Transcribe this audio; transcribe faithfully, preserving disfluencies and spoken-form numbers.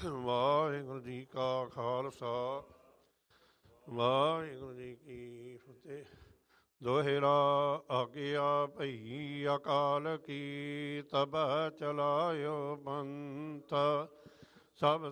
ਵਾਹਿਗੁਰੂ ਜੀ ਕਾ ਖਾਲਸਾ ਵਾਹਿਗੁਰੂ ਜੀ ਕੀ ਫਤਿਹ। ਦੋਹਿਰਾ ਆਗਿਆ ਭਈ ਅਕਾਲ ਕੀ ਤਬ ਚਲਾਇਓ ਪੰਥ, ਸਭ